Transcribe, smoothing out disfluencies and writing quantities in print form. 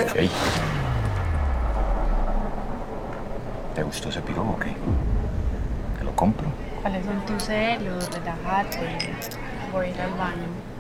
Ey. ¿Te gustó ese pirobo o qué? ¿Te lo compro? ¿Cuáles son tus celos? Relájate. Voy a ir al baño.